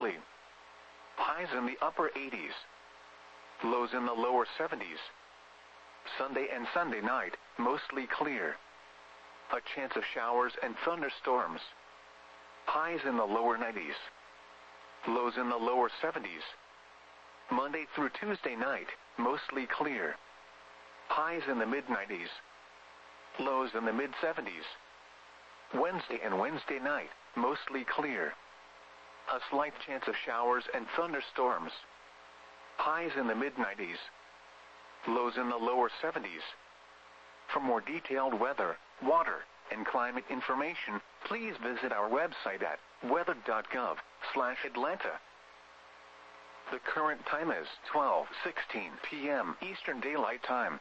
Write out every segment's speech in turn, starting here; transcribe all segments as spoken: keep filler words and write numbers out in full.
mostly. Highs in the upper eighties. Lows in the lower seventies. Sunday and Sunday night, mostly clear. A chance of showers and thunderstorms. Highs in the lower nineties. Lows in the lower seventies. Monday through Tuesday night, mostly clear. Highs in the mid nineties. Lows in the mid seventies. Wednesday and Wednesday night, mostly clear. A slight chance of showers and thunderstorms. Highs in the mid nineties. Lows in the lower seventies. For more detailed weather, water, and climate information, please visit our website at weather dot gov slash Atlanta. The current time is twelve sixteen p m Eastern Daylight Time.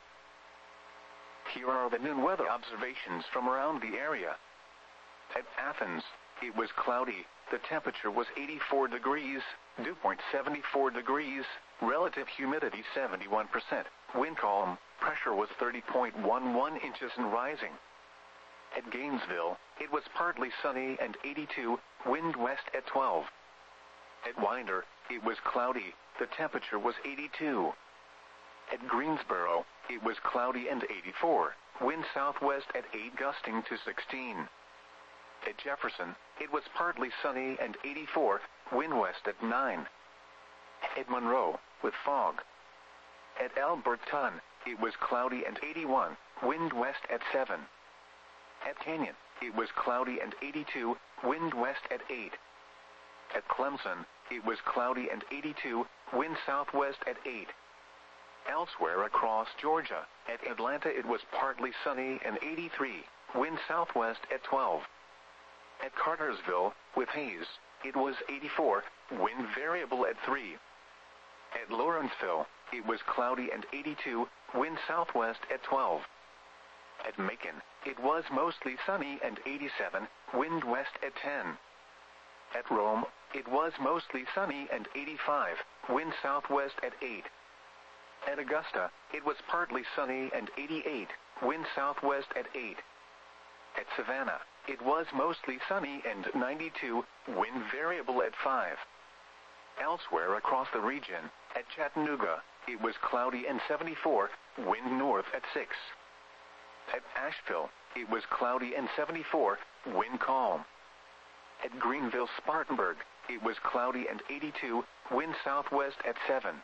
Here are the noon weather observations from around the area. At Athens, it was cloudy. The temperature was eighty-four degrees, dew point seventy-four degrees, relative humidity seventy-one percent, wind calm, pressure was thirty point one one inches and rising. At Gainesville, it was partly sunny and eighty-two, wind west at twelve. At Winder, it was cloudy, the temperature was eighty-two. At Greensboro, it was cloudy and eighty-four, wind southwest at eight gusting to sixteen. At Jefferson, it was partly sunny and eighty-four, wind west at nine. At Monroe, with fog. At Alberton, it was cloudy and eighty-one, wind west at seven. At Canyon, it was cloudy and eighty-two, wind west at eight. At Clemson, it was cloudy and eighty-two, wind southwest at eight. Elsewhere across Georgia, at Atlanta it was partly sunny and eighty-three, wind southwest at twelve. At Cartersville, with haze, it was eighty-four, wind variable at three. At Lawrenceville, it was cloudy and eighty-two, wind southwest at twelve. At Macon, it was mostly sunny and eighty-seven, wind west at ten. At Rome, it was mostly sunny and eighty-five, wind southwest at eight. At Augusta, it was partly sunny and eighty-eight, wind southwest at eight. At Savannah, it was mostly sunny and ninety-two, wind variable at five. Elsewhere across the region, at Chattanooga, it was cloudy and seventy-four, wind north at six. At Asheville, it was cloudy and seventy-four, wind calm. At Greenville-Spartanburg, it was cloudy and eighty-two, wind southwest at seven.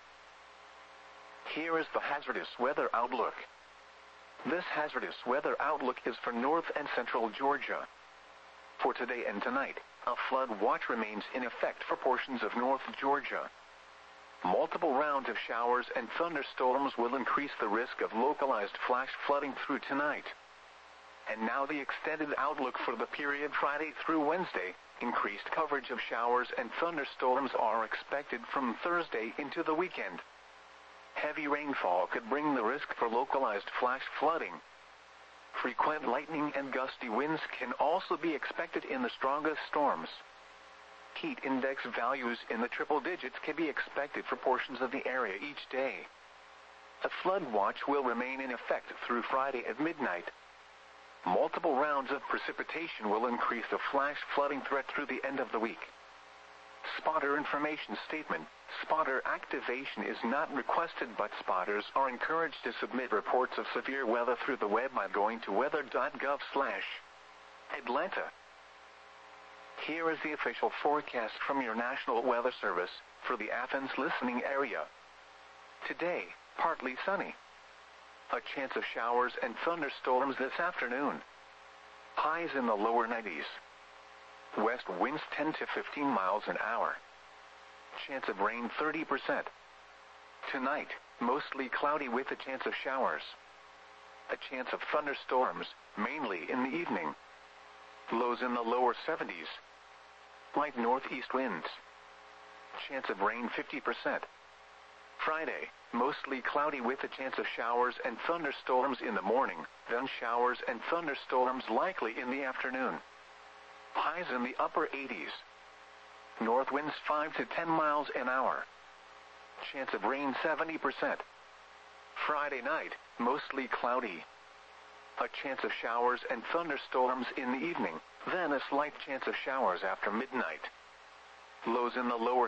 Here is the hazardous weather outlook. This hazardous weather outlook is for north and central Georgia. For today and tonight, a flood watch remains in effect for portions of north Georgia. Multiple rounds of showers and thunderstorms will increase the risk of localized flash flooding through tonight. And now the extended outlook for the period Friday through Wednesday. Increased coverage of showers and thunderstorms are expected from Thursday into the weekend. Heavy rainfall could bring the risk for localized flash flooding. Frequent lightning and gusty winds can also be expected in the strongest storms. Heat index values in the triple digits can be expected for portions of the area each day. A flood watch will remain in effect through Friday at midnight. Multiple rounds of precipitation will increase the flash flooding threat through the end of the week. Spotter information statement. Spotter activation is not requested, but spotters are encouraged to submit reports of severe weather through the web by going to weather dot gov slash Atlanta. Here is the official forecast from your National Weather Service for the Athens listening area. Today, partly sunny. A chance of showers and thunderstorms this afternoon. Highs in the lower nineties. West winds ten to fifteen miles an hour. Chance of rain thirty percent. Tonight, mostly cloudy with a chance of showers. A chance of thunderstorms, mainly in the evening. Lows in the lower seventies. Light northeast winds. Chance of rain fifty percent. Friday, mostly cloudy with a chance of showers and thunderstorms in the morning, then showers and thunderstorms likely in the afternoon. Highs in the upper eighties. North winds five to ten miles an hour. Chance of rain seventy percent. Friday night, mostly cloudy. A chance of showers and thunderstorms in the evening, then a slight chance of showers after midnight. Lows in the lower